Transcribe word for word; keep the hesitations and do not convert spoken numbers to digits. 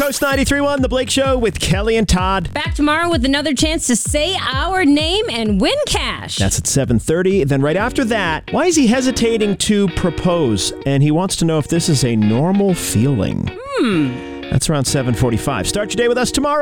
Coast ninety-three point one, The Blake Show with Kelly and Todd. Back tomorrow with another chance to say our name and win cash. That's at seven thirty. Then right after that, why is he hesitating to propose? And he wants to know if this is a normal feeling. Hmm. That's around seven forty-five. Start your day with us tomorrow.